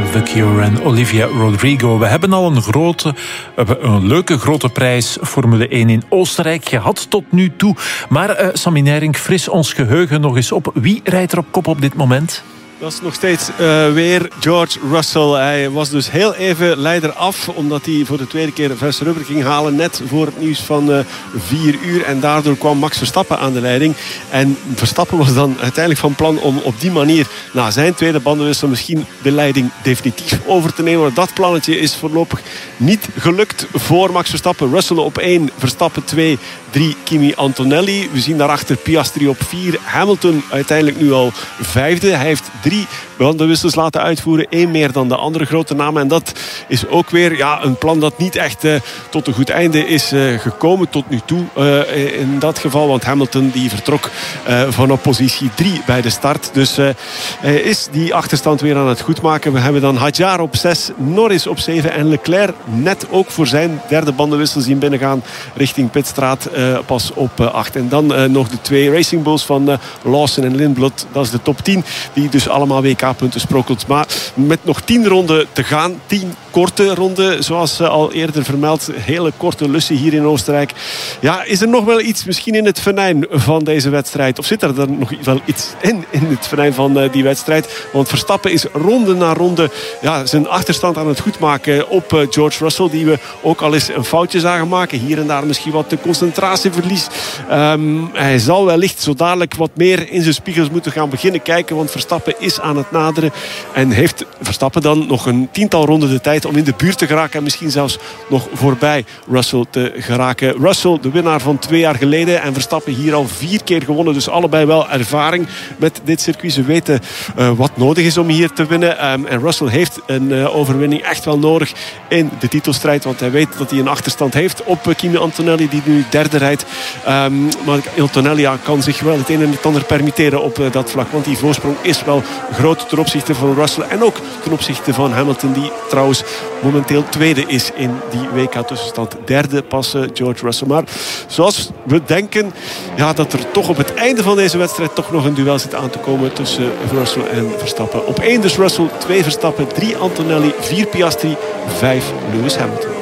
The Cure en Olivia Rodrigo. We hebben al een leuke grote prijs Formule 1 in Oostenrijk gehad tot nu toe. Maar Sammy Nijrink, fris ons geheugen nog eens op. Wie rijdt er op kop op dit moment? Dat is nog steeds weer George Russell. Hij was dus heel even leider af, omdat hij voor de tweede keer vers rubber ging halen. Net voor het nieuws van 4 uur. En daardoor kwam Max Verstappen aan de leiding. En Verstappen was dan uiteindelijk van plan om op die manier na zijn tweede bandenwissel misschien de leiding definitief over te nemen. Maar dat plannetje is voorlopig niet gelukt voor Max Verstappen. Russell op 1, Verstappen 2, 3 Kimi Antonelli. We zien daarachter Piastri op 4. Hamilton uiteindelijk nu al 5e. Hij heeft 3 bandenwissels laten uitvoeren. 1 meer dan de andere grote namen. En dat is ook weer een plan dat niet echt tot een goed einde is gekomen tot nu toe. In dat geval, want Hamilton die vertrok vanaf positie 3 bij de start. Dus is die achterstand weer aan het goedmaken. We hebben dan Hadjar op 6, Norris op 7 en Leclerc net ook voor zijn derde bandenwissel zien binnengaan richting pitstraat pas op 8. En dan nog de 2 Racing Bulls van Lawson en Lindblad. Dat is de top 10 die dus allemaal WK-punten sprokkelt. Maar met nog 10 ronden te gaan, 10 korte ronden, zoals al eerder vermeld, hele korte lussen hier in Oostenrijk. Ja, is er nog wel iets misschien in het venijn van deze wedstrijd? Of zit er dan nog wel iets in het venijn van die wedstrijd? Want Verstappen is ronde na ronde zijn achterstand aan het goedmaken op George Russell, die we ook al eens een foutje zagen maken. Hier en daar misschien wat concentratieverlies. Hij zal wellicht zo dadelijk wat meer in zijn spiegels moeten gaan beginnen kijken, want Verstappen is aan het naderen. En heeft Verstappen dan nog een 10-tal ronden de tijd om in de buurt te geraken en misschien zelfs nog voorbij Russell te geraken. Russell, de winnaar van 2 jaar geleden, en Verstappen hier al 4 keer gewonnen. Dus allebei wel ervaring met dit circuit. Ze weten wat nodig is om hier te winnen. En Russell heeft een overwinning echt wel nodig in de titelstrijd, want hij weet dat hij een achterstand heeft op Kimi Antonelli, die nu derde rijdt. Maar Antonelli kan zich wel het een en het ander permitteren op dat vlak, want die voorsprong is wel groot ten opzichte van Russell en ook ten opzichte van Hamilton, die trouwens momenteel tweede is in die WK-tussenstand. Derde pas George Russell. Maar zoals we denken dat er toch op het einde van deze wedstrijd toch nog een duel zit aan te komen tussen Russell en Verstappen. Op 1 dus Russell, 2 Verstappen, 3 Antonelli, 4 Piastri, 5 Lewis Hamilton.